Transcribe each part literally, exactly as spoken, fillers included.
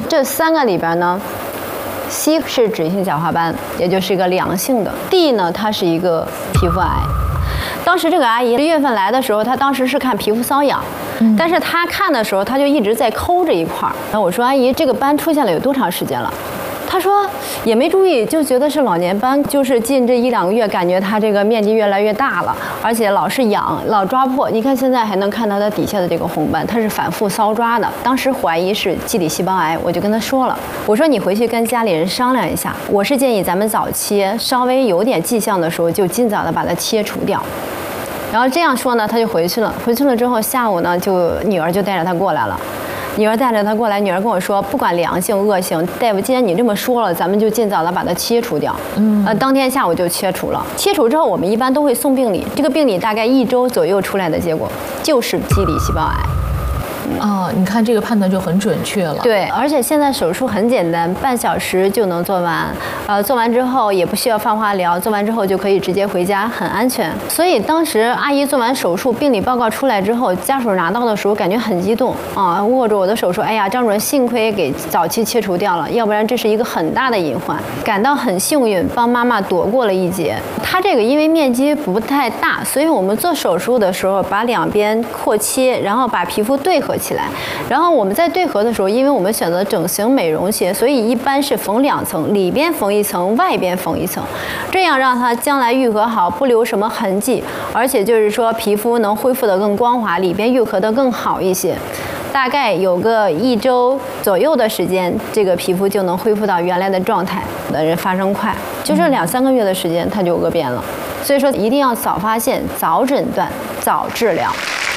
这三个里边呢 ，C 是脂溢性角化斑，也就是一个良性的 ；D 呢，它是一个皮肤癌。当时这个阿姨十一月份来的时候，她当时是看皮肤瘙痒，嗯、但是她看的时候，她就一直在抠这一块儿。然后我说：“阿姨，这个斑出现了有多长时间了？”她说也没注意，就觉得是老年斑，就是近这一两个月，感觉它这个面积越来越大了，而且老是痒，老抓破。你看现在还能看到它底下的这个红斑，它是反复搔抓的。当时怀疑是基底细胞癌，我就跟她说了，我说你回去跟家里人商量一下，我是建议咱们早切，稍微有点迹象的时候就尽早的把它切除掉。然后这样说呢，她就回去了。回去了之后，下午呢，就女儿就带着她过来了。女儿带着她过来，女儿跟我说，不管良性恶性，大夫，既然你这么说了，咱们就尽早的把它切除掉。嗯，呃，当天下午就切除了。切除之后，我们一般都会送病理，这个病理大概一周左右出来的结果就是基底细胞癌。 哦，你看这个判断就很准确了。 对，而且现在手术很简单，半小时就能做完。呃，做完之后也不需要放化疗，做完之后就可以直接回家，很安全。所以当时阿姨做完手术，病理报告出来之后，家属拿到的时候感觉很激动啊，握着我的手说：“哎呀，张主任，幸亏给早期切除掉了，要不然这是一个很大的隐患。”感到很幸运，帮妈妈躲过了一劫。她这个因为面积不太大，所以我们做手术的时候把两边扩切，然后把皮肤对合起来。然后我们在对合的时候，因为我们选择整形美容鞋，所以一般是缝两层，里边缝一层，外边缝一层，这样让它将来愈合好，不留什么痕迹，而且就是说皮肤能恢复得更光滑，里边愈合得更好一些。大概有个一周左右的时间，这个皮肤就能恢复到原来的状态。的人发生快，就是两三个月的时间，它就恶变了。所以说，一定要早发现、早诊断、早治疗。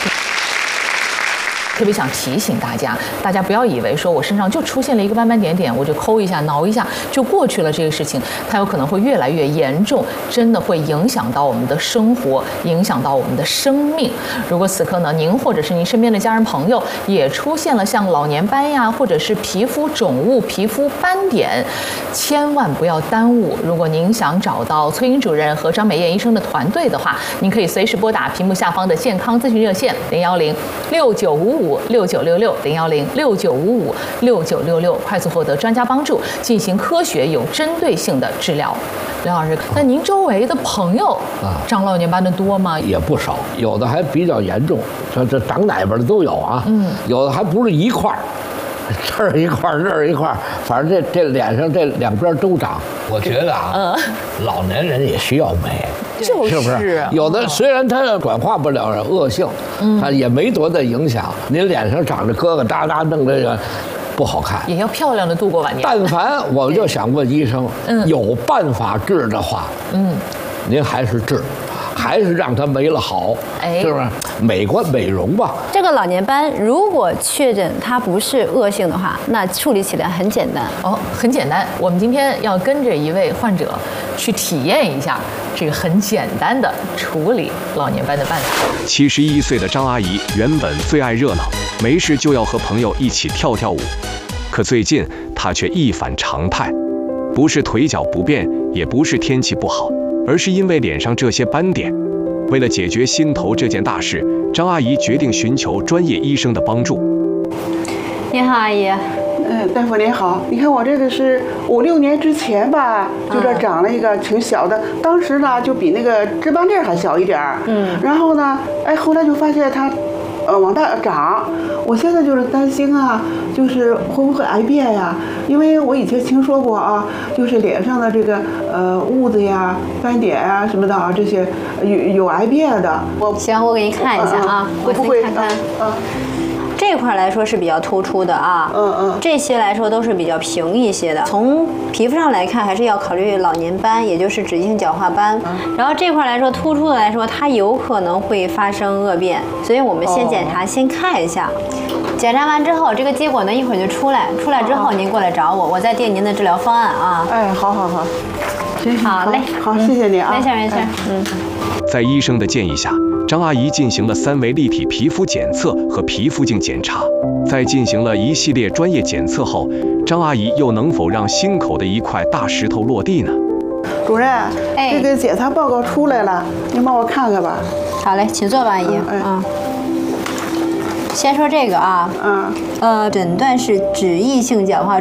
特别想提醒大家，大家不要以为说我身上就出现了一个斑斑点点，我就抠一下、挠一下就过去了。这个事情它有可能会越来越严重，真的会影响到我们的生活，影响到我们的生命。如果此刻呢，您或者是您身边的家人朋友也出现了像老年斑呀，或者是皮肤肿物、皮肤斑点，千万不要耽误。如果您想找到崔英主任和张美艳医生的团队的话，您可以随时拨打屏幕下方的健康咨询热线零幺零六九五五六九六六零幺零六九五五六九六六，快速获得专家帮助，进行科学有针对性的治疗。刘老师，那您周围的朋友啊，长老年斑的多吗？ 也不少，有的还比较严重，这这长哪边的都有啊。嗯，有的还不是一块儿，这儿一块儿，那儿一块儿，反正这这脸上这两边都长。我觉得啊，嗯，老年人也需要美。 就是， 是不是？有的虽然它转化不了恶性，嗯，它也没多大影响。您脸上长着疙疙瘩瘩，弄这个不好看， 也要漂亮的度过晚年。 但凡我就想问医生，嗯，有办法治的话，嗯，您还是治。还是让它没了好，哎，是不是？美观美容吧。 这个老年斑如果确诊它不是恶性的话，那处理起来很简单哦，很简单。我们今天要跟着一位患者去体验一下这个很简单的处理老年斑的办法。 七十一岁的张阿姨原本最爱热闹，没事就要和朋友一起跳跳舞，可最近她却一反常态，不是腿脚不便，也不是天气不好，而是因为脸上这些斑点。为了解决心头这件大事，张阿姨决定寻求专业医生的帮助。 你好，阿姨。 嗯，大夫您好，你看我这个是五六年之前吧，就这长了一个挺小的，嗯、当时呢就比那个脂肪粒还小一点儿。嗯。然后呢，哎，后来就发现它，呃，往大长。我现在就是担心啊，就是会不会癌变呀？因为我以前听说过啊，就是脸上的这个呃痦子呀、斑点啊什么的啊，这些有有癌变的。 我行，我给你看一下啊， 我不会看看。 啊。 这块来说是比较突出的啊，嗯嗯，这些来说都是比较平一些的。从皮肤上来看，还是要考虑老年斑，也就是脂溢性角化斑。嗯、然后这块来说突出的来说，它有可能会发生恶变，所以我们先检查，哦、先看一下。检查完之后，这个结果呢一会儿就出来，出来之后您过来找我，我再定您的治疗方案啊。 哎，好好好，行行， 好嘞， 好，谢谢你啊， 没事没事，嗯。 在医生的建议下，张阿姨进行了三维立体皮肤检测和皮肤镜检查。在进行了一系列专业检测后，张阿姨又能否让心口的一块大石头落地呢？ 主任，哎，这个检查报告出来了，您帮我看看吧。 好嘞，请坐吧，阿姨。嗯。嗯先说这个啊，嗯，呃，诊断是脂溢性角化